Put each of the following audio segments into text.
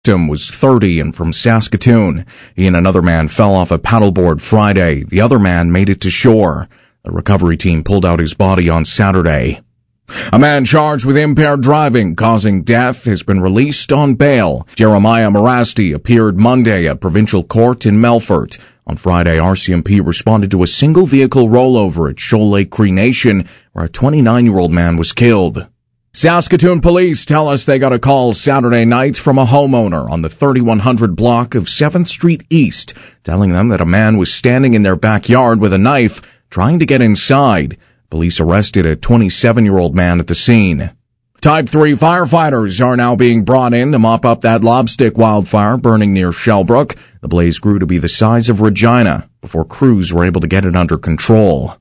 victim was 30 and from Saskatoon. He and another man fell off a paddleboard Friday. The other man made it to shore. The recovery team pulled out his body on Saturday. A man charged with impaired driving causing death has been released on bail. Jeremiah Morasti appeared Monday at provincial court in Melfort. On Friday, RCMP responded to a single vehicle rollover at Shoal Lake Cree Nation where a 29-year-old man was killed. Saskatoon police tell us they got a call Saturday night from a homeowner on the 3100 block of 7th Street East, telling them that a man was standing in their backyard with a knife trying to get inside. Police arrested a 27-year-old man at the scene. Type 3 firefighters are now being brought in to mop up that lobstick wildfire burning near Shellbrook. The blaze grew to be the size of Regina before crews were able to get it under control.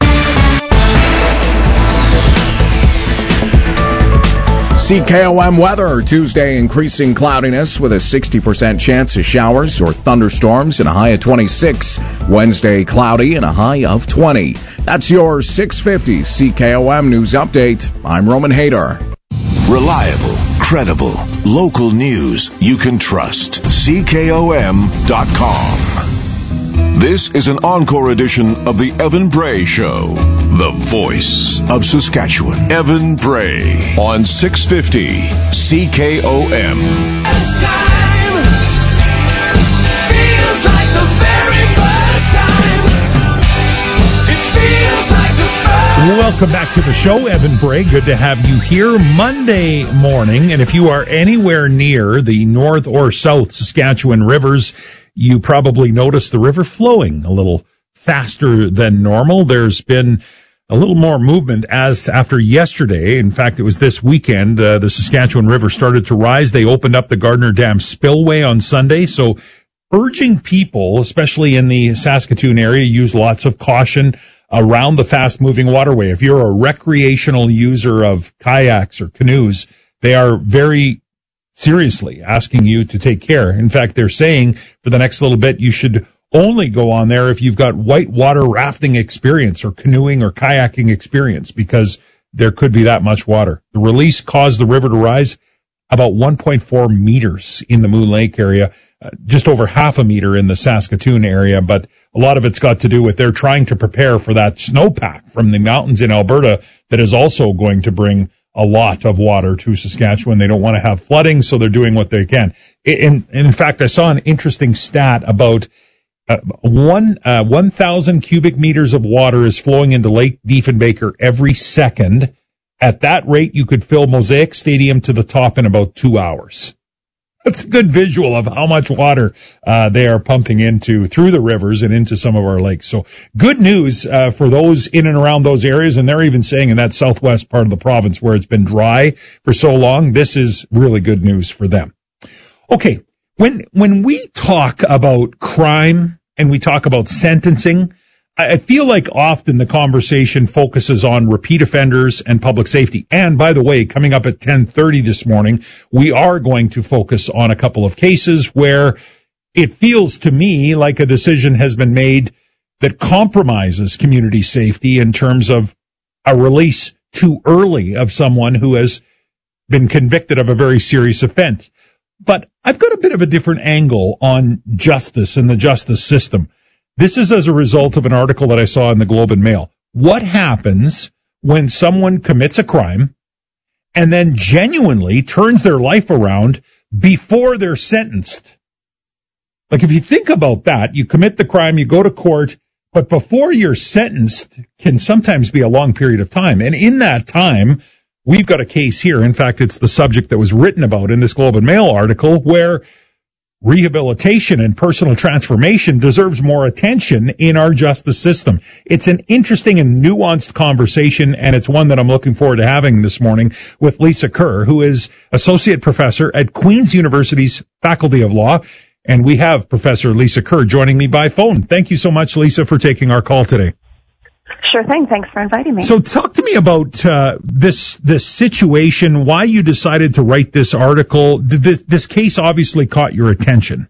CKOM weather. Tuesday, increasing cloudiness with a 60% chance of showers or thunderstorms and a high of 26. Wednesday, cloudy and a high of 20. That's your 650 CKOM News Update. I'm Roman Hayter. Reliable, credible, local news you can trust. CKOM.com. This is an encore edition of the Evan Bray Show, the voice of Saskatchewan. Evan Bray on 650 CKOM. As time feels like the very first time. It feels like the first. Welcome back to the show, Evan Bray. Good to have you here Monday morning. And if you are anywhere near the North or South Saskatchewan rivers, you probably noticed the river flowing a little faster than normal. There's been a little more movement as after yesterday. In fact, it was this weekend, the Saskatchewan River started to rise. They opened up the Gardner Dam spillway on Sunday. So urging people, especially in the Saskatoon area, use lots of caution around the fast-moving waterway. If you're a recreational user of kayaks or canoes, they are very seriously asking you to take care. In fact, they're saying for the next little bit, you should only go on there if you've got whitewater rafting experience or canoeing or kayaking experience, because there could be that much water. The release caused the river to rise about 1.4 meters in the Moon Lake area, just over half a meter in the Saskatoon area, but a lot of it's got to do with they're trying to prepare for that snowpack from the mountains in Alberta that is also going to bring a lot of water to Saskatchewan. They don't want to have flooding, so they're doing what they can. In fact, I saw an interesting stat about 1,000 cubic meters of water is flowing into Lake Diefenbaker every second. At that rate, you could fill Mosaic Stadium to the top in about 2 hours. That's a good visual of how much water they are pumping into through the rivers and into some of our lakes. So good news for those in and around those areas. And they're even saying in that southwest part of the province where it's been dry for so long, this is really good news for them. Okay, when we talk about crime and we talk about sentencing, I feel like often the conversation focuses on repeat offenders and public safety. And by the way, coming up at 10:30 this morning, we are going to focus on a couple of cases where it feels to me like a decision has been made that compromises community safety in terms of a release too early of someone who has been convicted of a very serious offense. But I've got a bit of a different angle on justice and the justice system. This is as a result of an article that I saw in the Globe and Mail. What happens when someone commits a crime and then genuinely turns their life around before they're sentenced? Like, if you think about that, you commit the crime, you go to court, but before you're sentenced can sometimes be a long period of time. And in that time, we've got a case here. In fact, it's the subject that was written about in this Globe and Mail article where rehabilitation and personal transformation deserves more attention in our justice system. It's an interesting and nuanced conversation, and it's one that I'm looking forward to having this morning with Lisa Kerr, who is Associate Professor at Queen's University's Faculty of Law. And we have Professor Lisa Kerr joining me by phone. Thank you so much, Lisa, for taking our call today. Sure thing. Thanks for inviting me. So talk to me about this situation, why you decided to write this article. This case obviously caught your attention.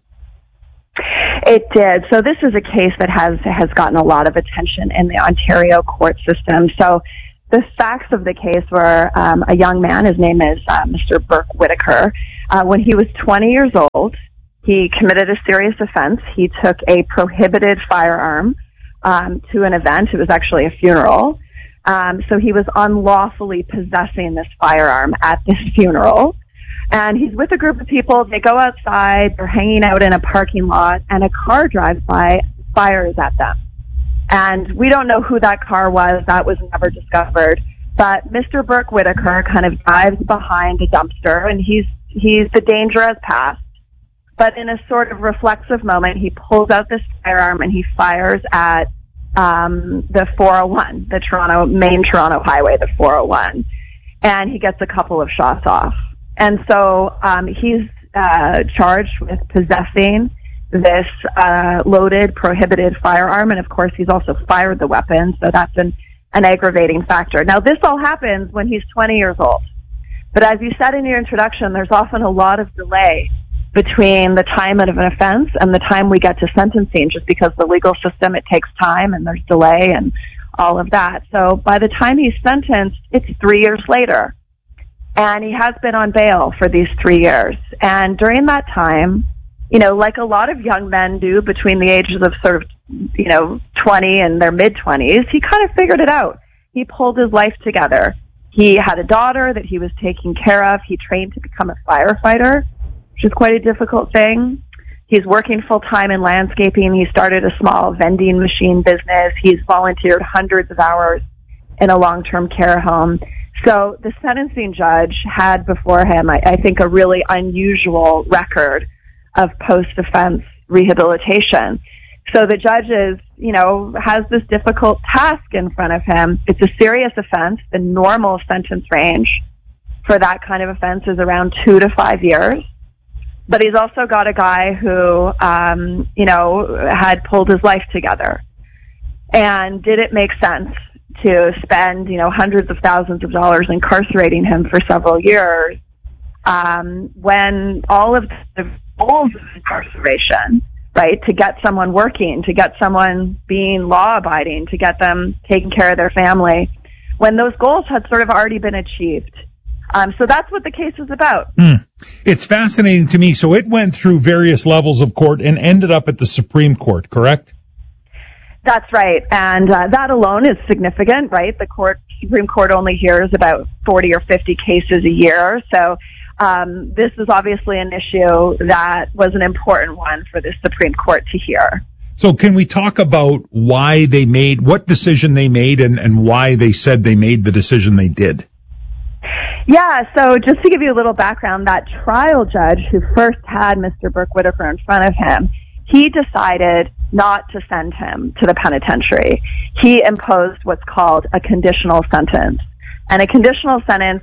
It did. So this is a case that has gotten a lot of attention in the Ontario court system. So the facts of the case were a young man. His name is Mr. Burke Whitaker. When he was 20 years old, he committed a serious offense. He took a prohibited firearm to an event. It was actually a funeral. So he was unlawfully possessing this firearm at this funeral. And he's with a group of people. They go outside. They're hanging out in a parking lot, and a car drives by, fires at them. And we don't know who that car was. That was never discovered. But Mr. Burke Whitaker kind of dives behind a dumpster, and the danger has passed. But in a sort of reflexive moment, he pulls out this firearm and he fires at the 401, the main Toronto highway, the 401. And he gets a couple of shots off. And so he's charged with possessing this loaded, prohibited firearm. And, of course, he's also fired the weapon, so that's an aggravating factor. Now, this all happens when he's 20 years old. But as you said in your introduction, there's often a lot of delay between the time of an offense and the time we get to sentencing, just because the legal system, it takes time and there's delay and all of that. So by the time he's sentenced, it's 3 years later. And he has been on bail for these 3 years. And during that time, like a lot of young men do between the ages of sort of, 20 and their mid-20s, he kind of figured it out. He pulled his life together. He had a daughter that he was taking care of. He trained to become a firefighter, which is quite a difficult thing. He's working full-time in landscaping. He started a small vending machine business. He's volunteered hundreds of hours in a long-term care home. So the sentencing judge had before him, I think, a really unusual record of post-offense rehabilitation. So the judge has this difficult task in front of him. It's a serious offense. The normal sentence range for that kind of offense is around 2 to 5 years. But he's also got a guy who, had pulled his life together. And did it make sense to spend, hundreds of thousands of dollars incarcerating him for several years, when all of the goals of incarceration, right, to get someone working, to get someone being law-abiding, to get them taking care of their family, when those goals had sort of already been achieved. So that's what the case is about. It's fascinating to me. So it went through various levels of court and ended up at the Supreme Court, correct? That's right. And that alone is significant, right? The Supreme Court only hears about 40 or 50 cases a year. So this is obviously an issue that was an important one for the Supreme Court to hear. So can we talk about what decision they made and why they said they made the decision they did? Yeah, so just to give you a little background, that trial judge who first had Mr. Burke Whitaker in front of him, he decided not to send him to the penitentiary. He imposed what's called a conditional sentence. And a conditional sentence,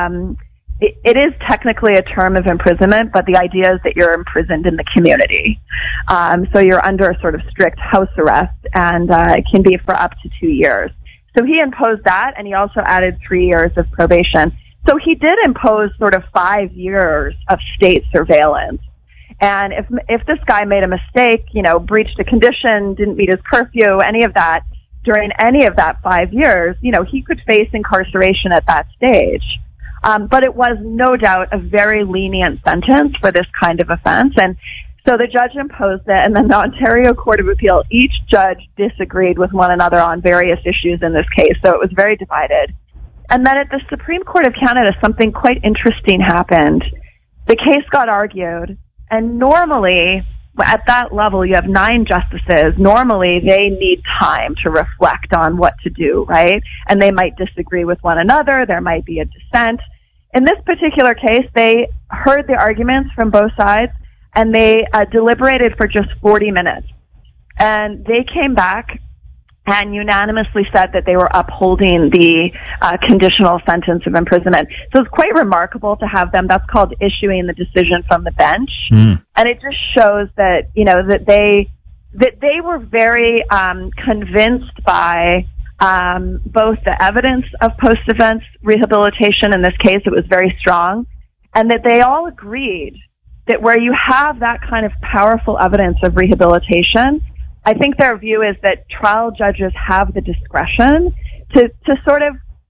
it is technically a term of imprisonment, but the idea is that you're imprisoned in the community. So you're under a sort of strict house arrest, and it can be for up to 2 years. So he imposed that, and he also added 3 years of probation. So he did impose sort of 5 years of state surveillance. And if this guy made a mistake, breached a condition, didn't meet his curfew, any of that, during any of that 5 years, he could face incarceration at that stage. But it was no doubt a very lenient sentence for this kind of offense. And so the judge imposed it, and then the Ontario Court of Appeal, each judge disagreed with one another on various issues in this case. So it was very divided. And then at the Supreme Court of Canada, something quite interesting happened. The case got argued, and normally, at that level, you have 9 justices. Normally, they need time to reflect on what to do, right? And they might disagree with one another. There might be a dissent. In this particular case, they heard the arguments from both sides, and they deliberated for just 40 minutes. And they came back and unanimously said that they were upholding the conditional sentence of imprisonment. So it's quite remarkable to have them. That's called issuing the decision from the bench. And it just shows that, that they were very convinced by both the evidence of post-offense rehabilitation. In this case, it was very strong, and that they all agreed that where you have that kind of powerful evidence of rehabilitation, I think their view is that trial judges have the discretion to sort of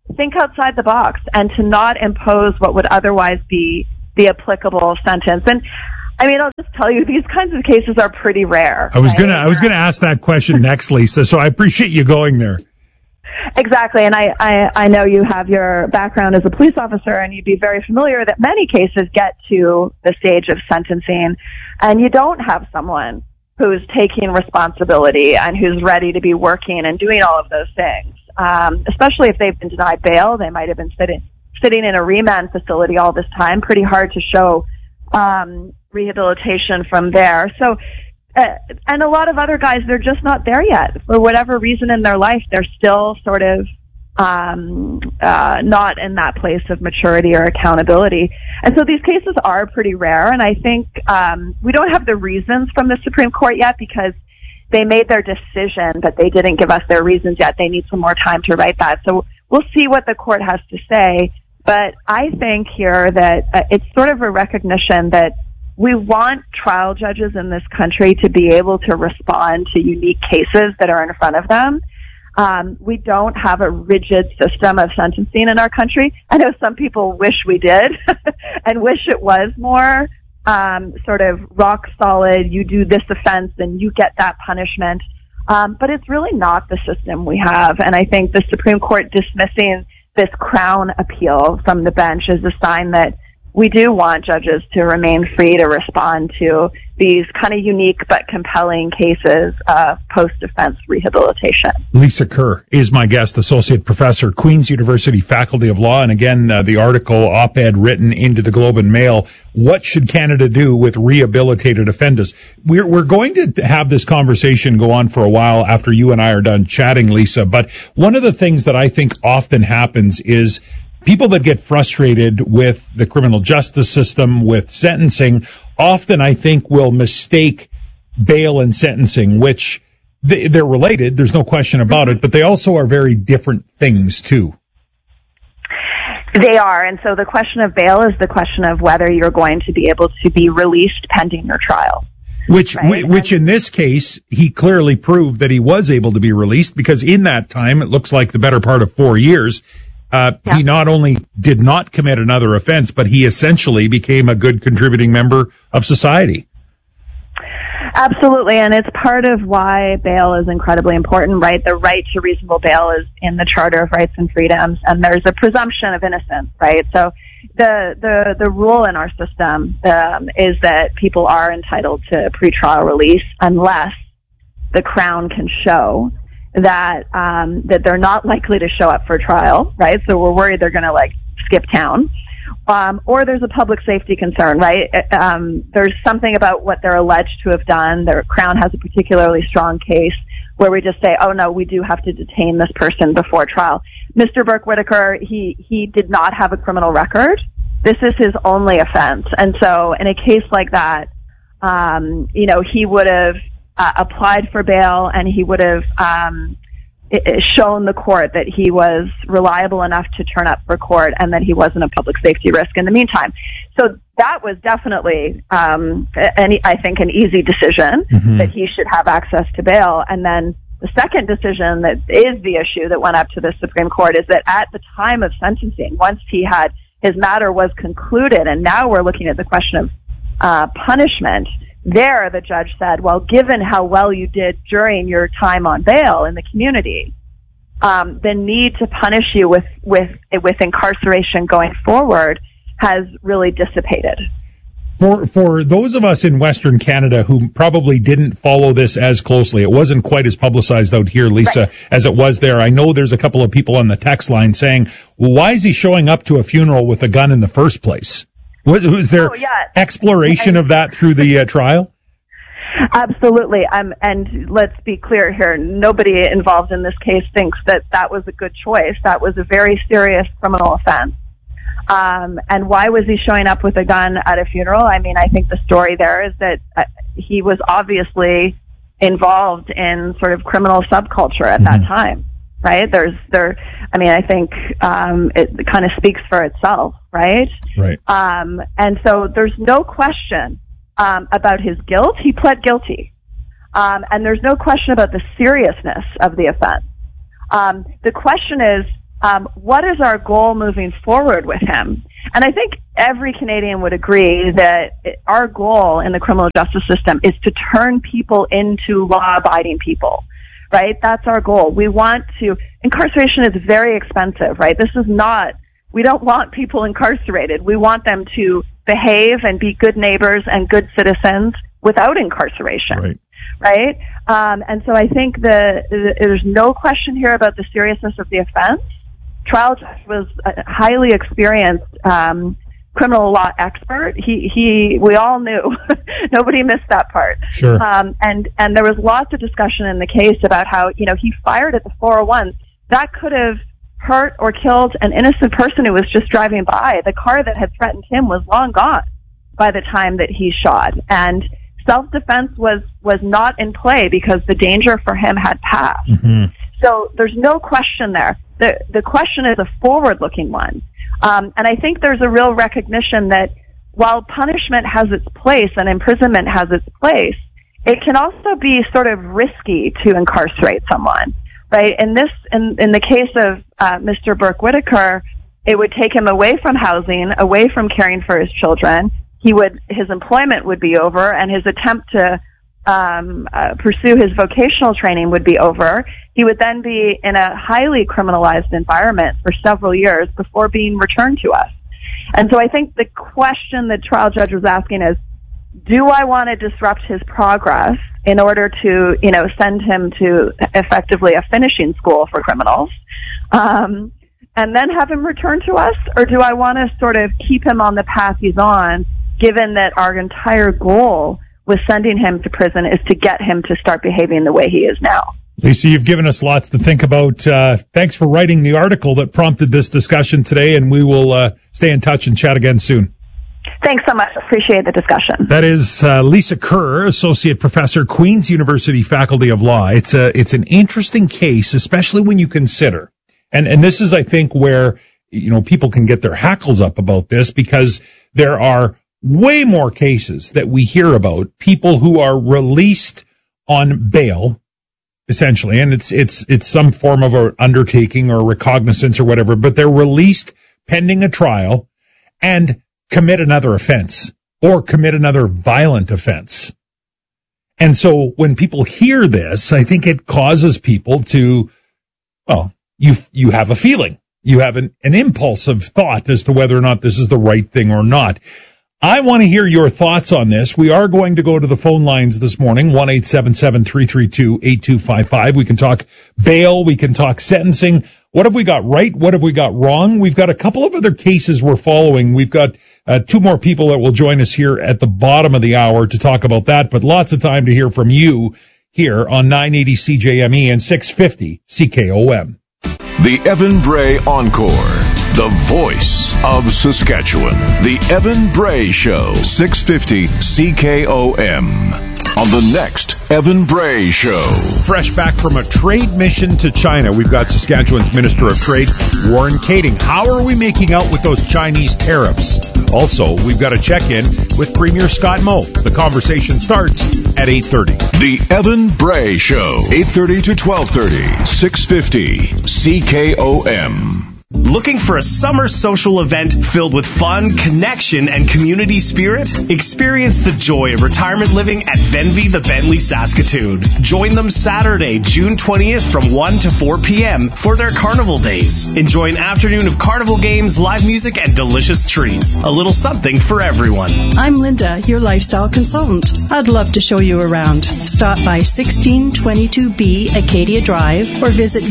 think outside the box and to not impose what would otherwise be the applicable sentence. And I mean, I'll just tell you, these kinds of cases are pretty rare. I was gonna ask that question next, Lisa. So I appreciate you going there. Exactly, and I know you have your background as a police officer, and you'd be very familiar that many cases get to the stage of sentencing, and you don't have someone who's taking responsibility and who's ready to be working and doing all of those things. Especially if they've been denied bail, they might have been sitting in a remand facility all this time. Pretty hard to show rehabilitation from there. So. And a lot of other guys, they're just not there yet. For whatever reason in their life, they're still sort of not in that place of maturity or accountability. And so these cases are pretty rare, and I think we don't have the reasons from the Supreme Court yet because they made their decision, but they didn't give us their reasons yet. They need some more time to write that. So we'll see what the court has to say. But I think here that it's sort of a recognition that we want trial judges in this country to be able to respond to unique cases that are in front of them. We don't have a rigid system of sentencing in our country. I know some people wish we did and wish it was more sort of rock solid, you do this offense and you get that punishment. But it's really not the system we have. And I think the Supreme Court dismissing this Crown appeal from the bench is a sign that we do want judges to remain free to respond to these kind of unique but compelling cases of post-offense rehabilitation. Lisa Kerr is my guest, associate professor, Queen's University Faculty of Law. And again, the article, op-ed written into the Globe and Mail, What Should Canada Do with Rehabilitated Offenders? We're going to have this conversation go on for a while after you and I are done chatting, Lisa. But one of the things that I think often happens is people that get frustrated with the criminal justice system, with sentencing, often I think will mistake bail and sentencing, which they're related, there's no question about it, but they also are very different things too. They are, and so the question of bail is the question of whether you're going to be able to be released pending your trial. Which in this case, he clearly proved that he was able to be released, because in that time, it looks like the better part of 4 years, he not only did not commit another offense, but he essentially became a good contributing member of society. Absolutely, and it's part of why bail is incredibly important, right? The right to reasonable bail is in the Charter of Rights and Freedoms, and there's a presumption of innocence, right? So the rule in our system is that people are entitled to pretrial release unless the Crown can show that they're not likely to show up for trial, right? So we're worried they're going to skip town. Or there's a public safety concern, right? There's something about what they're alleged to have done. The Crown has a particularly strong case where we just say, oh no, we do have to detain this person before trial. Mr. Burke Whitaker, he did not have a criminal record. This is his only offense. And so in a case like that, he would have applied for bail, and he would have shown the court that he was reliable enough to turn up for court and that he wasn't a public safety risk in the meantime. So that was definitely, I think, an easy decision that he should have access to bail. And then the second decision that is the issue that went up to the Supreme Court is that at the time of sentencing, once his matter was concluded, and now we're looking at the question of punishment, there, the judge said, well, given how well you did during your time on bail in the community, the need to punish you with incarceration going forward has really dissipated. For those of us in Western Canada who probably didn't follow this as closely, it wasn't quite as publicized out here, Lisa, right, as it was there. I know there's a couple of people on the text line saying, well, why is he showing up to a funeral with a gun in the first place? Was there exploration of that through the trial? Absolutely. And let's be clear here. Nobody involved in this case thinks that was a good choice. That was a very serious criminal offense. And why was he showing up with a gun at a funeral? I mean, I think the story there is that he was obviously involved in sort of criminal subculture at that time. Right? I think it kind of speaks for itself, right? Right. And so there's no question about his guilt. He pled guilty. And there's no question about the seriousness of the offense. The question is, what is our goal moving forward with him? And I think every Canadian would agree that our goal in the criminal justice system is to turn people into law-abiding people, right? That's our goal. We want to, incarceration is very expensive, right? We don't want people incarcerated. We want them to behave and be good neighbors and good citizens without incarceration, right? And so I think there's no question here about the seriousness of the offense. Trial judge was a highly experienced criminal law expert. We all knew. Nobody missed that part. Sure. And there was lots of discussion in the case about how, he fired at the 401. That could have hurt or killed an innocent person who was just driving by. The car that had threatened him was long gone by the time that he shot. And self-defense was not in play because the danger for him had passed. Mm-hmm. So there's no question there. The question is a forward-looking one. And I think there's a real recognition that while punishment has its place and imprisonment has its place, it can also be sort of risky to incarcerate someone, right? In the case of Mr. Burke Whitaker, it would take him away from housing, away from caring for his children. His employment would be over, and his attempt to pursue his vocational training would be over. He would then be in a highly criminalized environment for several years before being returned to us. And so I think the question the trial judge was asking is, do I want to disrupt his progress in order to, send him to effectively a finishing school for criminals, and then have him return to us? Or do I want to sort of keep him on the path he's on, given that our entire goal with sending him to prison is to get him to start behaving the way he is now? Lisa, you've given us lots to think about. Thanks for writing the article that prompted this discussion today, and we will stay in touch and chat again soon. Thanks so much. Appreciate the discussion. That is Lisa Kerr, Associate Professor, Queen's University Faculty of Law. It's an interesting case, especially when you consider, and this is, I think, where people can get their hackles up about this, because there are way more cases that we hear about, people who are released on bail, essentially, and it's some form of an undertaking or recognizance or whatever, but they're released pending a trial and commit another offense or commit another violent offense. And so when people hear this, I think it causes people to, you have a feeling, you have an impulse of thought as to whether or not this is the right thing or not. I want to hear your thoughts on this. We are going to go to the phone lines this morning, 1-877-332-8255. We can talk bail. We can talk sentencing. What have we got right? What have we got wrong? We've got a couple of other cases we're following. We've got two more people that will join us here at the bottom of the hour to talk about that, but lots of time to hear from you here on 980 CJME and 650 CKOM. The Evan Bray Encore. The voice of Saskatchewan. The Evan Bray Show. 650 CKOM. On the next Evan Bray Show. Fresh back from a trade mission to China, we've got Saskatchewan's Minister of Trade, Warren Kating. How are we making out with those Chinese tariffs? Also, we've got a check-in with Premier Scott Moe. The conversation starts at 8:30. The Evan Bray Show. 8:30 to 12:30. 650 CKOM. Looking for a summer social event filled with fun, connection, and community spirit? Experience the joy of retirement living at Venvy the Bentley Saskatoon. Join them Saturday, June 20th from 1 to 4 p.m. for their Carnival Days. Enjoy an afternoon of carnival games, live music, and delicious treats. A little something for everyone. I'm Linda, your lifestyle consultant. I'd love to show you around. Stop by 1622B Acadia Drive or visit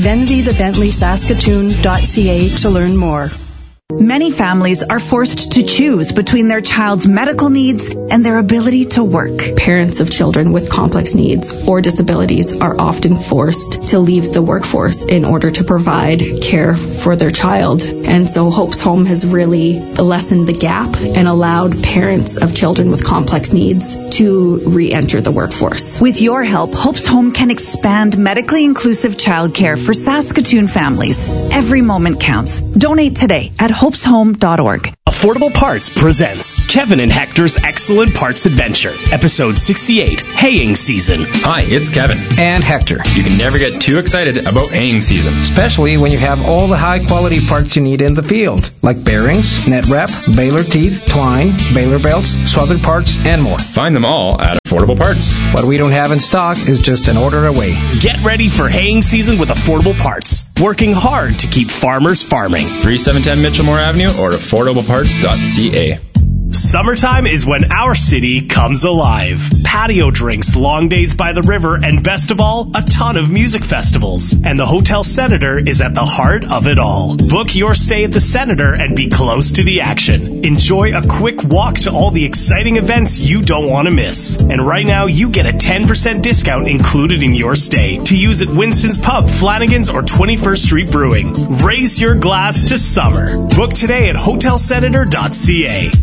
venvythebentleyssaskatoon.ca to learn more. Many families are forced to choose between their child's medical needs and their ability to work. Parents of children with complex needs or disabilities are often forced to leave the workforce in order to provide care for their child. And so Hope's Home has really lessened the gap and allowed parents of children with complex needs to re-enter the workforce. With your help, Hope's Home can expand medically inclusive childcare for Saskatoon families. Every moment counts. Donate today at hopeshome.org. Affordable Parts presents Kevin and Hector's Excellent Parts Adventure, Episode 68, Haying Season. Hi, it's Kevin. And Hector. You can never get too excited about haying season. Especially when you have all the high-quality parts you need in the field, like bearings, net wrap, baler teeth, twine, baler belts, swathered parts, and more. Find them all at Affordable Parts. What we don't have in stock is just an order away. Get ready for haying season with Affordable Parts, working hard to keep farmers farming. 3710 Mitchellmore Avenue or affordableparts.ca. Summertime is when our city comes alive. Patio drinks, long days by the river, and best of all, a ton of music festivals. And the Hotel Senator is at the heart of it all. Book your stay at the Senator and be close to the action. Enjoy a quick walk to all the exciting events you don't want to miss. And right now, you get a 10% discount included in your stay to use at Winston's Pub, Flanagan's, or 21st Street Brewing. Raise your glass to summer. Book today at hotelsenator.ca.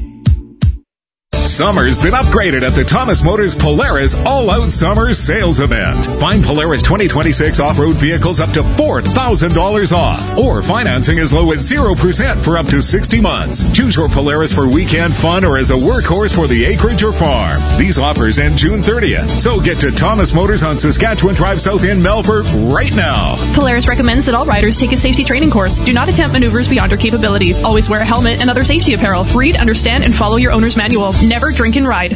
Summer's been upgraded at the Thomas Motors Polaris All-Out Summer Sales Event. Find Polaris 2026 off-road vehicles up to $4,000 off, or financing as low as 0% for up to 60 months. Choose your Polaris for weekend fun or as a workhorse for the acreage or farm. These offers end June 30th, so get to Thomas Motors on Saskatchewan Drive South in Melfort right now. Polaris recommends that all riders take a safety training course. Do not attempt maneuvers beyond your capability. Always wear a helmet and other safety apparel. Read, understand, and follow your owner's manual. Never drink and ride.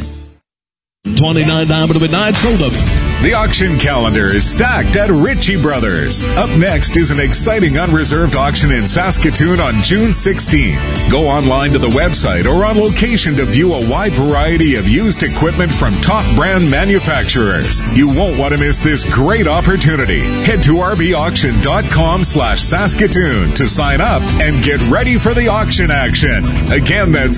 29 Diamond Midnight sold them. The auction calendar is stacked at Ritchie Brothers. Up next is an exciting unreserved auction in Saskatoon on June 16th. Go online to the website or on location to view a wide variety of used equipment from top brand manufacturers. You won't want to miss this great opportunity. Head to rbauction.com/Saskatoon to sign up and get ready for the auction action. Again, that's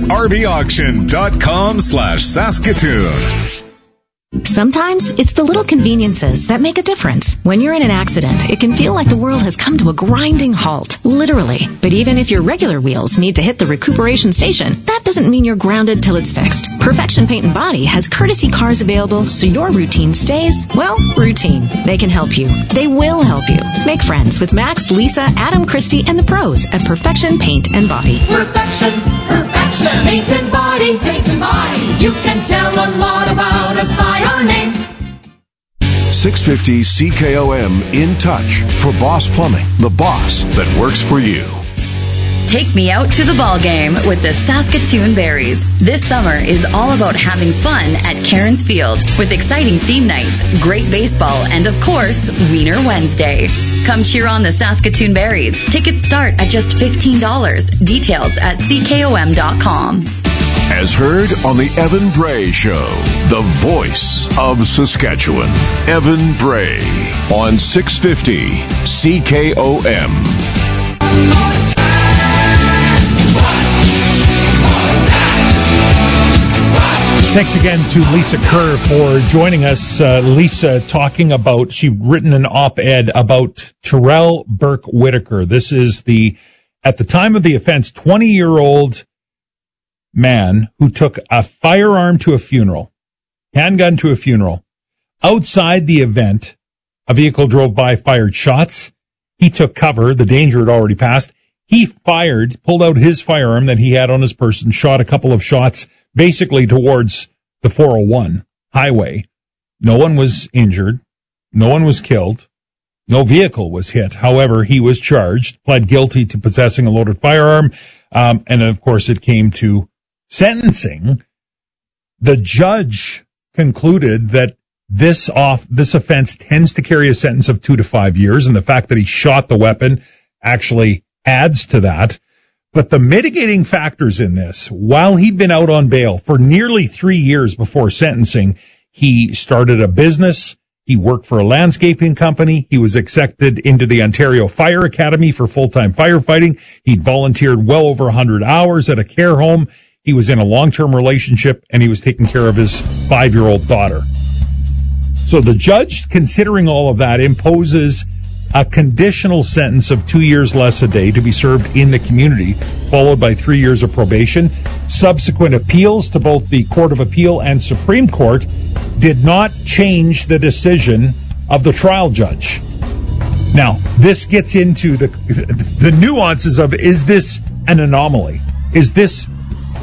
rbauction.com/Saskatoon. Sometimes it's the little conveniences that make a difference. When you're in an accident, it can feel like the world has come to a grinding halt, literally. But even if your regular wheels need to hit the recuperation station, that doesn't mean you're grounded till it's fixed. Perfection Paint and Body has courtesy cars available so your routine stays, well, routine. They can help you. They will help you. Make friends with Max, Lisa, Adam, Christy, and the pros at Perfection Paint and Body. Perfection Paint and Body. Paint and Body. You can tell a lot about us by our name. 650 CKOM In Touch for Boss Plumbing, the boss that works for you. Take me out to the ball game with the Saskatoon Berries. This summer is all about having fun at Cairns Field with exciting theme nights, great baseball, and of course, Wiener Wednesday. Come cheer on the Saskatoon Berries. Tickets start at just $15. Details at ckom.com. As heard on the Evan Bray Show, the voice of Saskatchewan. Evan Bray on 650 CKOM. Thanks again to Lisa Kerr for joining us. Lisa talking about, she'd written an op-ed about Terrell Burke Whitaker. This is at the time of the offense, 20-year-old man who took a firearm to a funeral, handgun to a funeral. Outside the event, a vehicle drove by, fired shots. He took cover. The danger had already passed. He pulled out his firearm that he had on his person, shot a couple of shots basically towards the 401 highway. No one was injured. No one was killed. No vehicle was hit. However, he was charged, pled guilty to possessing a loaded firearm. And of course, it came to sentencing. The judge concluded that this offense tends to carry a sentence of 2 to 5 years, and the fact that he shot the weapon actually adds to that. But the mitigating factors in this, while he'd been out on bail for nearly 3 years before sentencing, he started a business. He worked for a landscaping company. He was accepted into the Ontario Fire Academy for full-time firefighting. He'd volunteered well over 100 hours at a care home. He was in a long-term relationship, and he was taking care of his 5-year-old daughter. So the judge, considering all of that, imposes a conditional sentence of 2 years less a day to be served in the community, followed by 3 years of probation. Subsequent appeals to both the Court of Appeal and Supreme Court did not change the decision of the trial judge. Now, this gets into the nuances of, is this an anomaly? Is this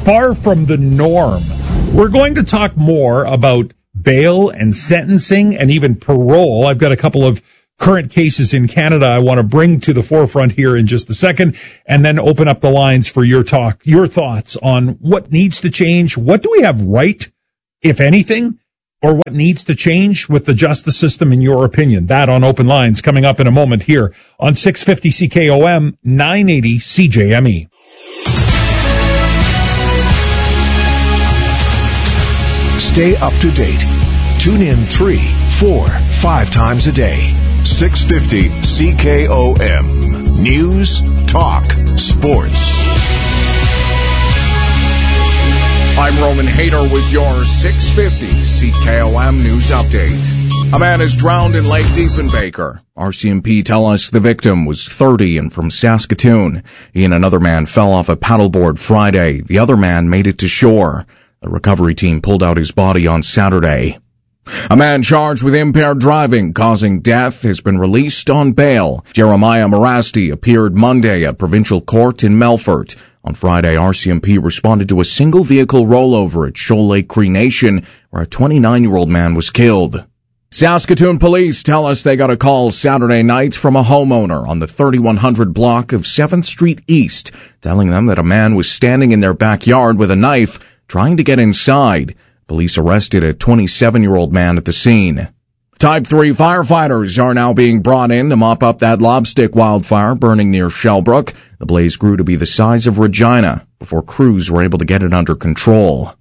far from the norm. We're going to talk more about bail and sentencing and even parole. I've got a couple of current cases in Canada I want to bring to the forefront here in just a second, and then open up the lines for your thoughts on what needs to change. What do we have right, if anything, or what needs to change with the justice system in your opinion? That on Open Lines coming up in a moment here on 650 CKOM, 980 CJME. Stay up to date. Tune in 3, 4, 5 times a day. 650 CKOM. News, talk, sports. I'm Roman Hayter with your 650 CKOM News Update. A man is drowned in Lake Diefenbaker. RCMP tell us the victim was 30 and from Saskatoon. He and another man fell off a paddleboard Friday. The other man made it to shore. The recovery team pulled out his body on Saturday. A man charged with impaired driving causing death has been released on bail. Jeremiah Morasti appeared Monday at Provincial Court in Melfort. On Friday, RCMP responded to a single vehicle rollover at Shoal Lake Cree Nation where a 29-year-old man was killed. Saskatoon police tell us they got a call Saturday night from a homeowner on the 3100 block of 7th Street East, telling them that a man was standing in their backyard with a knife trying to get inside. Police arrested a 27-year-old man at the scene. Type 3 firefighters are now being brought in to mop up that lobstick wildfire burning near Shellbrook. The blaze grew to be the size of Regina before crews were able to get it under control.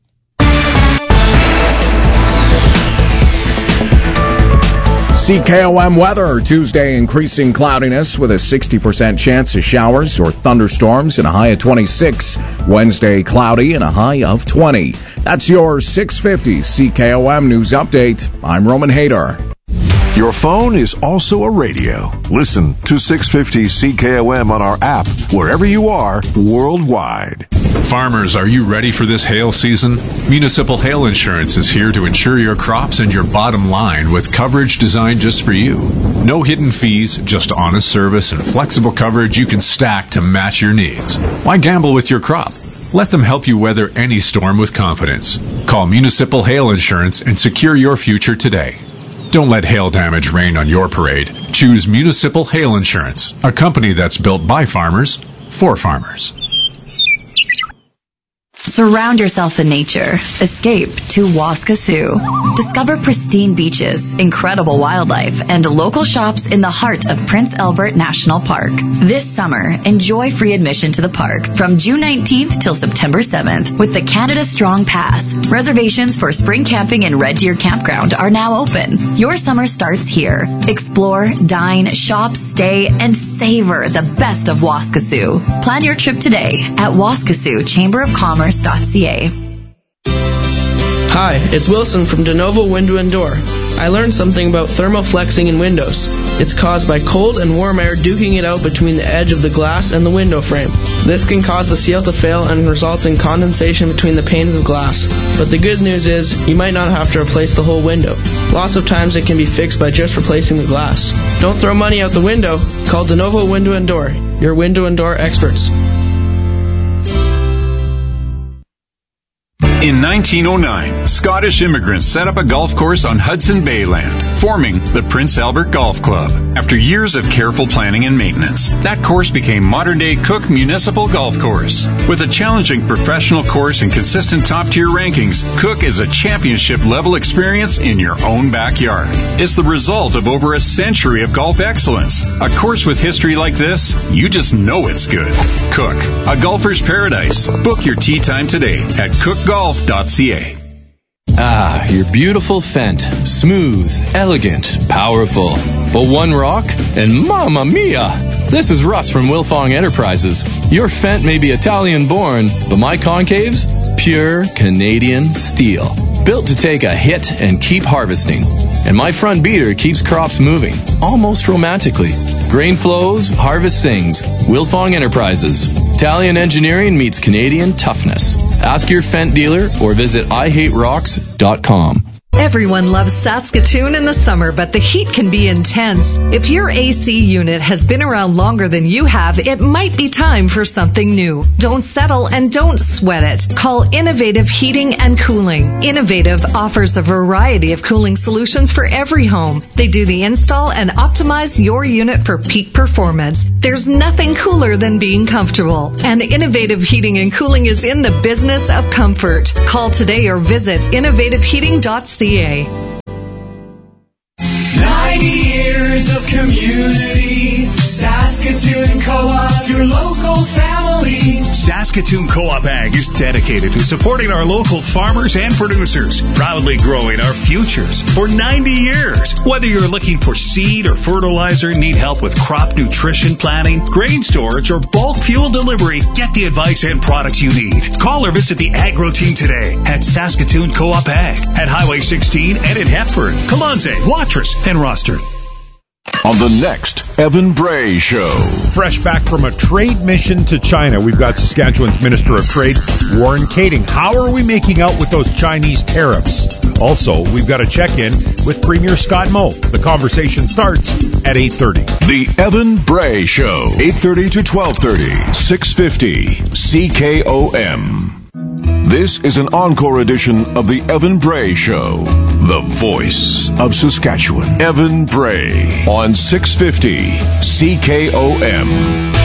CKOM weather. Tuesday, increasing cloudiness with a 60% chance of showers or thunderstorms and a high of 26. Wednesday, cloudy and a high of 20. That's your 650 CKOM News Update. I'm Roman Hayter. Your phone is also a radio. Listen to 650 CKOM on our app wherever you are worldwide. Farmers, are you ready for this hail season? Municipal Hail Insurance is here to insure your crops and your bottom line with coverage designed just for you. No hidden fees, just honest service and flexible coverage you can stack to match your needs. Why gamble with your crop? Let them help you weather any storm with confidence. Call Municipal Hail Insurance and secure your future today. Don't let hail damage rain on your parade. Choose Municipal Hail Insurance, a company that's built by farmers, for farmers. Surround yourself in nature. Escape to Waskesiu. Discover pristine beaches, incredible wildlife, and local shops in the heart of Prince Albert National Park. This summer, enjoy free admission to the park from June 19th till September 7th with the Canada Strong Pass. Reservations for spring camping in Red Deer Campground are now open. Your summer starts here. Explore, dine, shop, stay, and savor the best of Waskesiu. Plan your trip today at Waskesiu Chamber of Commerce. Hi, it's Wilson from DeNovo Window and Door. I learned something about thermoflexing in windows. It's caused by cold and warm air duking it out between the edge of the glass and the window frame. This can cause the seal to fail and results in condensation between the panes of glass. But the good news is, you might not have to replace the whole window. Lots of times it can be fixed by just replacing the glass. Don't throw money out the window. Call DeNovo Window and Door, your window and door experts. In 1909, Scottish immigrants set up a golf course on Hudson Bay land, forming the Prince Albert Golf Club. After years of careful planning and maintenance, that course became modern-day Cook Municipal Golf Course. With a challenging professional course and consistent top-tier rankings, Cook is a championship-level experience in your own backyard. It's the result of over a century of golf excellence. A course with history like this, you just know it's good. Cook, a golfer's paradise. Book your tee time today at cookgolf.ca. Ah, your beautiful Fendt. Smooth, elegant, powerful. But one rock, and mamma mia! This is Russ from Wilfong Enterprises. Your Fendt may be Italian-born, but my concave's pure Canadian steel. Built to take a hit and keep harvesting. And my front beater keeps crops moving, almost romantically. Grain flows, harvest sings. Wilfong Enterprises. Italian engineering meets Canadian toughness. Ask your Fendt dealer or visit IHateRocks.com. Everyone loves Saskatoon in the summer, but the heat can be intense. If your AC unit has been around longer than you have, it might be time for something new. Don't settle and don't sweat it. Call Innovative Heating and Cooling. Innovative offers a variety of cooling solutions for every home. They do the install and optimize your unit for peak performance. There's nothing cooler than being comfortable. And Innovative Heating and Cooling is in the business of comfort. Call today or visit innovativeheating.ca. 90 years of community. Saskatoon Co-op, your local family. Saskatoon Co-op Ag is dedicated to supporting our local farmers and producers, proudly growing our futures for 90 years. Whether you're looking for seed or fertilizer, need help with crop nutrition planning, grain storage, or bulk fuel delivery, get the advice and products you need. Call or visit the Agro team today at Saskatoon Co-op Ag at Highway 16 and in Hepburn, Kalanze, Watrous, and Rostern. On the next Evan Bray Show. Fresh back from a trade mission to China, we've got Saskatchewan's Minister of Trade, Warren Kading. How are we making out with those Chinese tariffs? Also, we've got a check-in with Premier Scott Moe. The conversation starts at 8:30. The Evan Bray Show, 8:30 to 12:30, 650 CKOM. This is an encore edition of the Evan Bray Show, the voice of Saskatchewan. Evan Bray on 650 CKOM.